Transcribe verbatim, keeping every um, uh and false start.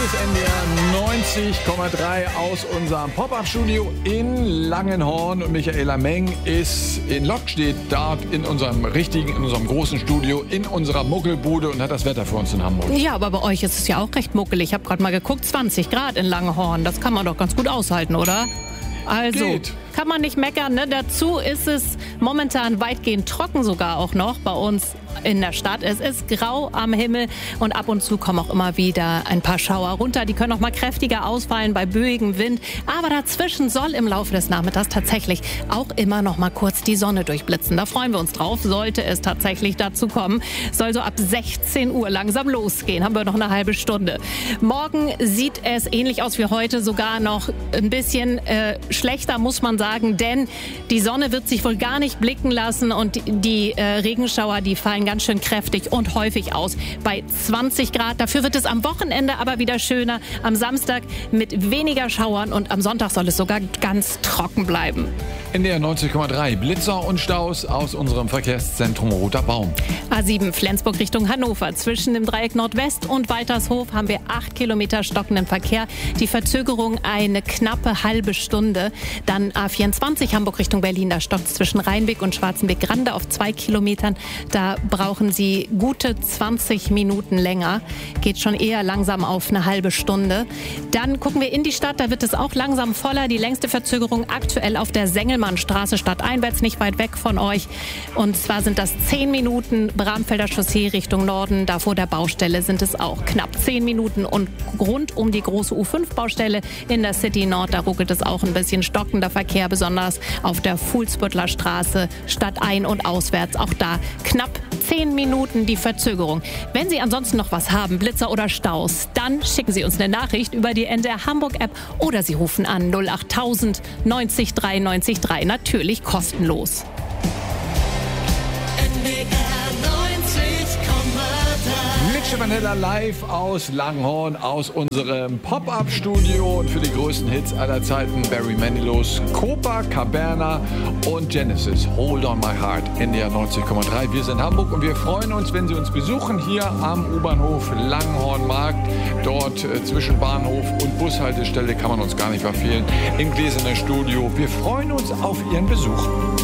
ist N D R neunzig Komma drei aus unserem Pop-Up-Studio in Langenhorn. Und Michaela Meng ist in Lockstedt, dort in unserem richtigen, in unserem großen Studio, in unserer Muckelbude und hat das Wetter für uns in Hamburg. Ja, aber bei euch ist es ja auch recht muckelig. Ich habe gerade mal geguckt, zwanzig Grad in Langenhorn. Das kann man doch ganz gut aushalten, oder? Also, Geht. Kann man nicht meckern, ne? Dazu ist es momentan weitgehend trocken sogar auch noch bei uns in der Stadt. Es ist grau am Himmel und ab und zu kommen auch immer wieder ein paar Schauer runter. Die können auch mal kräftiger ausfallen bei böigem Wind. Aber dazwischen soll im Laufe des Nachmittags tatsächlich auch immer noch mal kurz die Sonne durchblitzen. Da freuen wir uns drauf, sollte es tatsächlich dazu kommen. Soll so ab sechzehn Uhr langsam losgehen. Haben wir noch eine halbe Stunde. Morgen sieht es ähnlich aus wie heute, sogar noch ein bisschen äh, schlechter, muss man sagen, denn die Sonne wird sich wohl gar nicht blicken lassen und die äh, Regenschauer, die fallen ganz schön kräftig und häufig aus bei zwanzig Grad. Dafür wird es am Wochenende aber wieder schöner. Am Samstag mit weniger Schauern und am Sonntag soll es sogar ganz trocken bleiben. N D R neunzig Komma drei, Blitzer und Staus aus unserem Verkehrszentrum Roter Baum. A sieben Flensburg Richtung Hannover. Zwischen dem Dreieck Nordwest und Waltershof haben wir acht Kilometer stockenden Verkehr. Die Verzögerung eine knappe halbe Stunde. Dann A vierundzwanzig Hamburg Richtung Berlin. Da stockt zwischen Rheinweg und Schwarzenbeck-Grande auf zwei Kilometern. Da brauchen Sie gute zwanzig Minuten länger. Geht schon eher langsam auf eine halbe Stunde. Dann gucken wir in die Stadt. Da wird es auch langsam voller. Die längste Verzögerung aktuell auf der Sengelmannstraße stadteinwärts, nicht weit weg von euch. Und zwar sind das zehn Minuten Bramfelder Chaussee Richtung Norden. Da vor der Baustelle sind es auch knapp zehn Minuten. Und rund um die große U fünf Baustelle in der City Nord, da ruckelt es auch ein bisschen stockender Verkehr, besonders auf der Fuhlsbüttler Straße stadtein- und auswärts. Auch da knapp zehn Minuten die Verzögerung. Wenn Sie ansonsten noch was haben, Blitzer oder Staus, dann schicken Sie uns eine Nachricht über die N D R Hamburg App oder Sie rufen an null achttausend neunzig drei neunzig drei, natürlich kostenlos. N D R neunzig Komma drei. Mit Vanilla live aus Langenhorn, aus unserem Pop-Up-Studio und für die größten Hits aller Zeiten Barry Manilows, Copacabana und Genesis, Hold on my heart, N D R neunzig Komma drei. Wir sind Hamburg und wir freuen uns, wenn Sie uns besuchen hier am U-Bahnhof Langenhornmarkt. Dort äh, zwischen Bahnhof und Bushaltestelle kann man uns gar nicht verfehlen, im Gläserner Studio. Wir freuen uns auf Ihren Besuch.